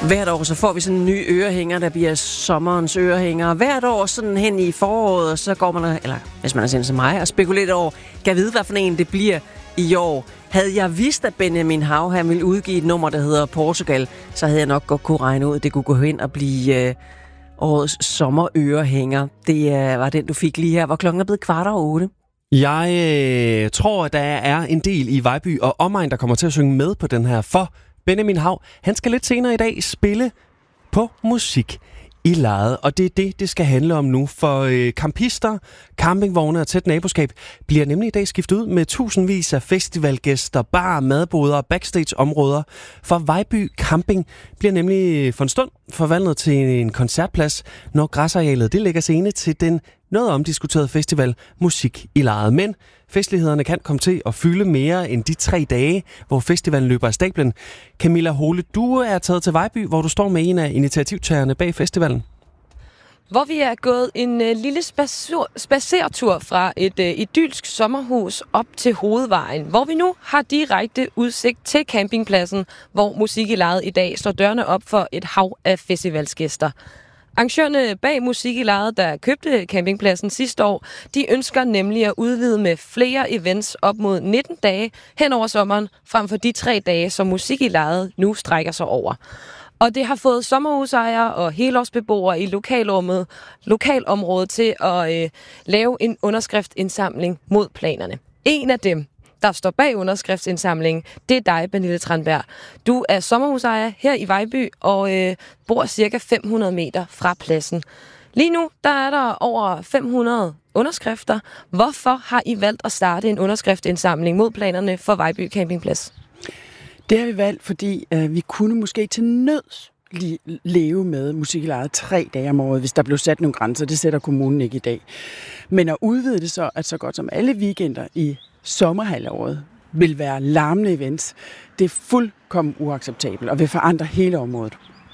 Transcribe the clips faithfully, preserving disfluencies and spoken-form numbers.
Hvert år så får vi sådan en ny ørehænger, der bliver sommerens ørehænger. Hvert år sådan hen i foråret, så går man, eller hvis man er sådan som mig, og spekulerer over, kan jeg vide, hvad for en det bliver i år. Havde jeg vidst, at Benjamin Hav han ville udgive et nummer, der hedder Portugal, så havde jeg nok godt kunne regne ud, at det kunne gå hen og blive øh, årets sommerørehænger. Det øh, var den, du fik lige her, hvor klokken er blevet kvart over otte. Jeg øh, tror, at der er en del i Vejby og omegn, der kommer til at synge med på den her, for Benjamin Hav, han skal lidt senere i dag spille på musik i lejet, og det er det, det skal handle om nu, for øh, campister, campingvogne og tæt naboskab bliver nemlig i dag skiftet ud med tusindvis af festivalgæster, bar, madboder og backstage-områder, for Vejby Camping bliver nemlig for en stund forvandlet til en koncertplads, når græsarealet det lægger scene til den noget omdiskuterede festival Musik i lejet. Men festlighederne kan komme til at fylde mere end de tre dage, hvor festivalen løber af stablen. Camilla Hole, du er taget til Vejby, hvor du står med en af initiativtagerne bag festivalen. Hvor vi er gået en øh, lille spasur, spacertur fra et øh, idylsk sommerhus op til Hovedvejen, hvor vi nu har direkte udsigt til campingpladsen, hvor Musik i lejet i dag slår dørene op for et hav af festivalsgæster. Arrangørerne bag Musik i lejet, der købte campingpladsen sidste år, de ønsker nemlig at udvide med flere events op mod nitten dage hen over sommeren, frem for de tre dage, som Musik i lejet nu strækker sig over. Og det har fået sommerhusejere og helårsbeboere i lokalområdet, lokalområdet til at øh, lave en underskriftsindsamling mod planerne. En af dem, der står bag underskriftsindsamlingen, det er dig, Pernille Tranberg. Du er sommerhusejer her i Vejby og øh, bor cirka fem hundrede meter fra pladsen. Lige nu der er der over fem hundrede underskrifter. Hvorfor har I valgt at starte en underskriftsindsamling mod planerne for Vejby Campingplads? Det har vi valgt, fordi øh, vi kunne måske til nøds lige leve med Musik i lejet tre dage om året, hvis der blev sat nogle grænser. Det sætter kommunen ikke i dag. Men at udvide det så, at så godt som alle weekender i sommerhalvåret vil være larmende events, det er fuldkommen uacceptabelt og vil forandre hele området.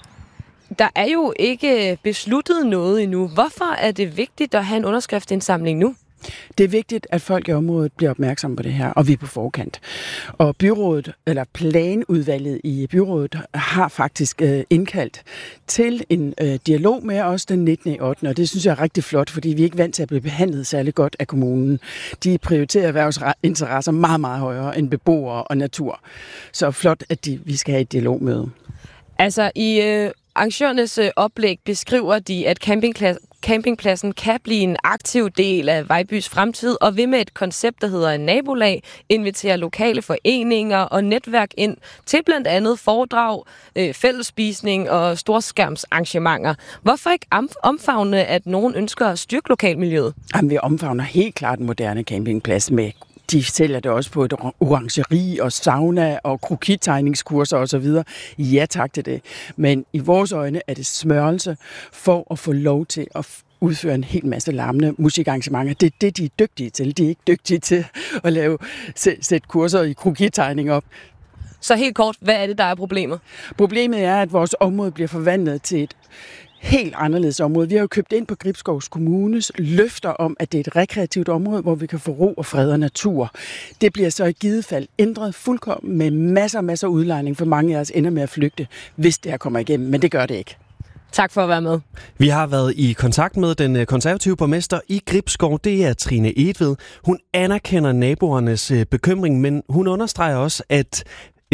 Der er jo ikke besluttet noget endnu. Hvorfor er det vigtigt at have en underskriftsindsamling nu? Det er vigtigt, at folk i området bliver opmærksomme på det her, og vi er på forkant. Og byrådet, eller planudvalget i byrådet, har faktisk øh, indkaldt til en øh, dialog med os den nittende ottende og det synes jeg er rigtig flot, fordi vi er ikke vant til at blive behandlet særlig godt af kommunen. De prioriterer erhvervsinteresser meget, meget højere end beboere og natur. Så flot, at de, vi skal have et dialogmøde. Altså, i øh, arrangørernes øh, oplæg beskriver de, at campingpladsen Campingpladsen kan blive en aktiv del af Vejbys fremtid, og vil med et koncept, der hedder en nabolag, invitere lokale foreninger og netværk ind til blandt andet foredrag, øh, fællesspisning og storskærmsarrangementer. Hvorfor ikke omfavne, at nogen ønsker at styrke lokalmiljøet? Jamen, vi omfavner helt klart en moderne campingplads med. De sælger det også på et orangeri og sauna og krokittegningskurser osv. Ja tak til det. Men i vores øjne er det smørelse for at få lov til at udføre en hel masse larmende musikarrangementer. Det er det, de er dygtige til. De er ikke dygtige til at lave, sætte kurser i krokittegning op. Så helt kort, hvad er det, der er problemet? Problemet er, at vores område bliver forvandlet til et helt anderledes område. Vi har jo købt ind på Gribskovs Kommunes løfter om, at det er et rekreativt område, hvor vi kan få ro og fred og natur. Det bliver så i givet fald ændret fuldkommen med masser og masser af udlejning, for mange af os ender med at flygte, hvis det her kommer igennem, men det gør det ikke. Tak for at være med. Vi har været i kontakt med den konservative borgmester i Gribskov, det er Trine Edved. Hun anerkender naboernes bekymring, men hun understreger også, at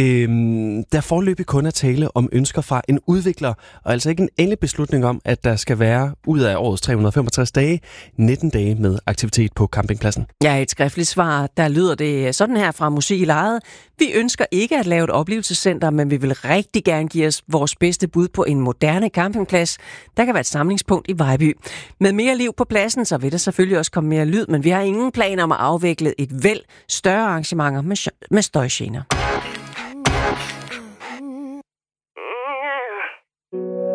Øhm, der foreløbig kun er tale om ønsker fra en udvikler, og altså ikke en endelig beslutning om, at der skal være ud af årets tre hundrede og femogtres dage, nitten dage med aktivitet på campingpladsen. Ja, et skriftligt svar, der lyder det sådan her fra Musik i lejet. Vi ønsker ikke at lave et oplevelsescenter, men vi vil rigtig gerne give os vores bedste bud på en moderne campingplads, der kan være et samlingspunkt i Vejby. Med mere liv på pladsen, så vil der selvfølgelig også komme mere lyd, men vi har ingen planer om at afvikle et væld større arrangementer med, med støjgener.